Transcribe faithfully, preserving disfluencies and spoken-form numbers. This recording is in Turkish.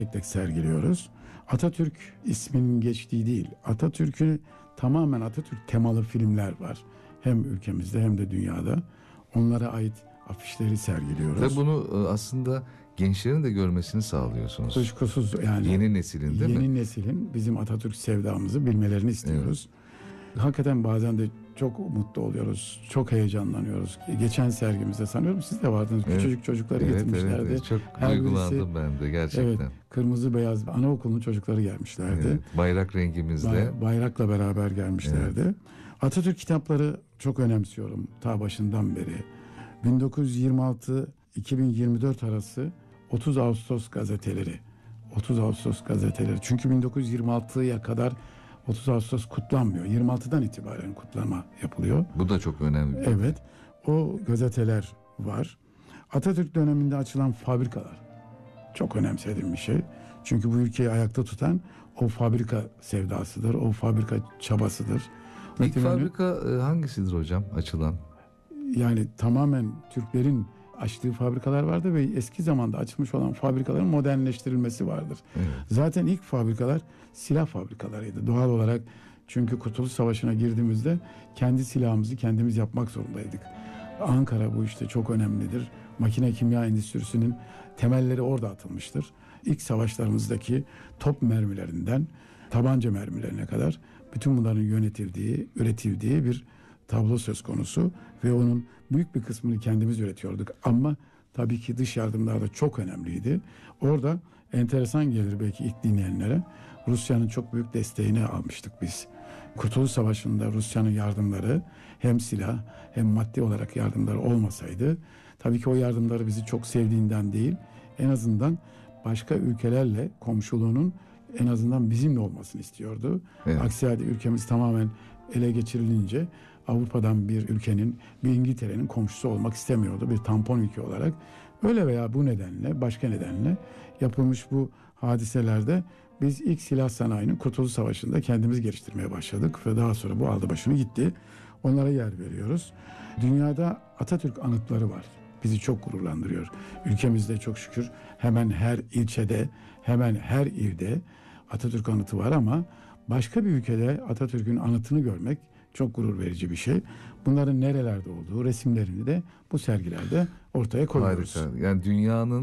tek tek sergiliyoruz. Atatürk isminin geçtiği değil, Atatürk'ü tamamen Atatürk temalı filmler var. Hem ülkemizde hem de dünyada. Onlara ait afişleri sergiliyoruz. Ve bunu aslında gençlerin de görmesini sağlıyorsunuz. Kuşkusuz yani. Yeni neslin değil yeni mi? neslin bizim Atatürk sevdamızı bilmelerini istiyoruz. Evet. Hakikaten bazen de çok mutlu oluyoruz. Çok heyecanlanıyoruz. Geçen sergimizde sanıyorum siz de vardınız. Evet. Küçücük çocukları evet, getirmişlerdi. Evet, evet. Çok Her duygulandım birisi, ben de gerçekten. Evet, kırmızı beyaz anaokulunun çocukları gelmişlerdi. Evet, bayrak rengimizle. Bay, bayrakla beraber gelmişlerdi. Evet. Atatürk kitapları çok önemsiyorum ta başından beri. bin dokuz yüz yirmi altı iki bin yirmi dört arası otuz Ağustos gazeteleri. otuz Ağustos gazeteleri. Çünkü bin dokuz yüz yirmi altıya kadar otuz Ağustos kutlanmıyor. yirmi altıdan itibaren kutlama yapılıyor. Bu da çok önemli. Evet. O gazeteler var. Atatürk döneminde açılan fabrikalar. Çok önemsediğim bir şey. Çünkü bu ülkeyi ayakta tutan o fabrika sevdasıdır. O fabrika çabasıdır. İlk fabrika hangisidir hocam açılan? Yani tamamen Türklerin açtığı fabrikalar vardı ve eski zamanda açılmış olan fabrikaların modernleştirilmesi vardır. Evet. Zaten ilk fabrikalar silah fabrikalarıydı doğal olarak. Çünkü Kurtuluş Savaşı'na girdiğimizde kendi silahımızı kendimiz yapmak zorundaydık. Ankara bu işte çok önemlidir. Makine kimya endüstrisinin temelleri orada atılmıştır. İlk savaşlarımızdaki top mermilerinden tabanca mermilerine kadar bütün bunların yönetildiği, üretildiği bir tablo söz konusu ve onun büyük bir kısmını kendimiz üretiyorduk. Ama tabii ki dış yardımlar da çok önemliydi. Orada enteresan gelir belki ilk dinleyenlere. Rusya'nın çok büyük desteğini almıştık biz. Kurtuluş Savaşı'nda Rusya'nın yardımları hem silah hem maddi olarak yardımları olmasaydı tabii ki o yardımları bizi çok sevdiğinden değil, en azından başka ülkelerle komşuluğunun en azından bizimle olmasını istiyordu. Evet. Aksi halde ülkemiz tamamen ele geçirilince Avrupa'dan bir ülkenin, bir İngiltere'nin komşusu olmak istemiyordu. Bir tampon ülke olarak. Öyle veya bu nedenle, başka nedenle yapılmış bu hadiselerde biz ilk silah sanayinin Kurtuluş Savaşı'nda kendimiz geliştirmeye başladık ve daha sonra bu aldı başını gitti. Onlara yer veriyoruz. Dünyada Atatürk anıtları var. Bizi çok gururlandırıyor. Ülkemizde çok şükür hemen her ilçede, hemen her ilde Atatürk anıtı var ama başka bir ülkede Atatürk'ün anıtını görmek çok gurur verici bir şey. Bunların nerelerde olduğu resimlerini de bu sergilerde ortaya koyuyoruz. Harika. Yani dünyanın